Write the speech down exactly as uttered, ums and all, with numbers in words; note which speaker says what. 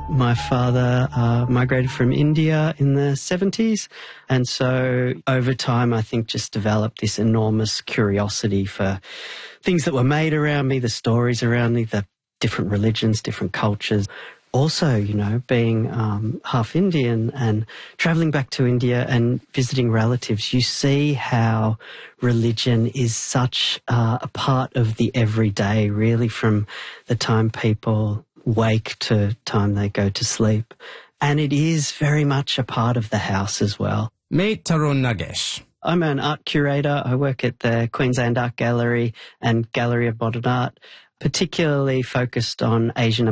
Speaker 1: My father uh, migrated from India in the seventies, and so over time I think just developed this enormous curiosity for things that were made around me, the stories around me, the different religions, different cultures. Also, you know, being um, half Indian and travelling back to India and visiting relatives, you see how religion is such uh, a part of the everyday, really, from the time people wake to time they go to sleep. And it is very much a part of the house as well.
Speaker 2: Meet Tarun Nagesh.
Speaker 1: I'm an art curator. I work at the Queensland Art Gallery and Gallery of Modern Art, particularly focused on Asian